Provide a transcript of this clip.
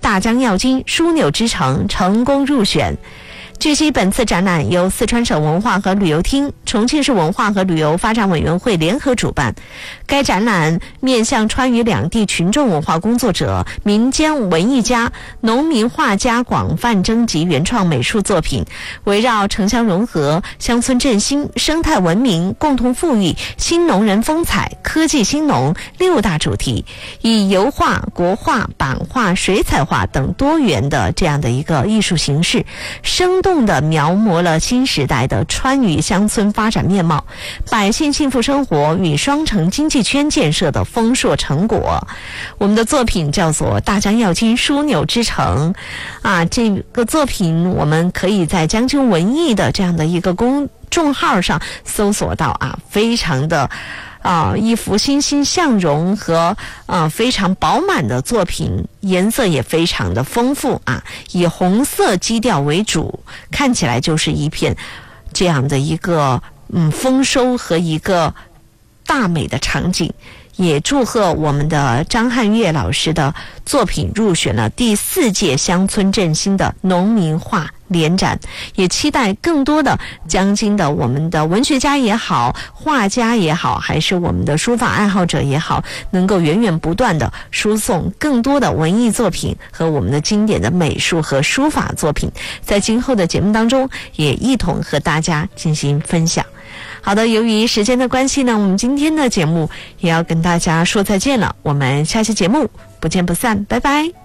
大江要津枢纽之城成功入选。据悉，本次展览由四川省文化和旅游厅、重庆市文化和旅游发展委员会联合主办。该展览面向川渝两地群众文化工作者、民间文艺家、农民画家广泛征集原创美术作品，围绕城乡融合、乡村振兴、生态文明、共同富裕、新农人风采、科技兴农6大主题，以油画、国画、版画、水彩画等多元的这样的一个艺术形式，生动地描摹了新时代的川渝乡村发展面貌，百姓幸福生活与双城经济圈建设的丰硕成果。我们的作品叫做《大江要津枢纽之城》这个作品我们可以在将军文艺的这样的一个公众号上搜索到非常的一幅欣欣向荣和非常饱满的作品，颜色也非常的丰富以红色基调为主，看起来就是一片这样的一个丰收和一个大美的场景。也祝贺我们的张汉月老师的作品入选了第4届乡村振兴的农民画联展，也期待更多的江津的我们的文学家也好，画家也好，还是我们的书法爱好者也好，能够源源不断的输送更多的文艺作品和我们的经典的美术和书法作品，在今后的节目当中也一同和大家进行分享。好的，由于时间的关系呢，我们今天的节目也要跟大家说再见了，我们下期节目不见不散，拜拜。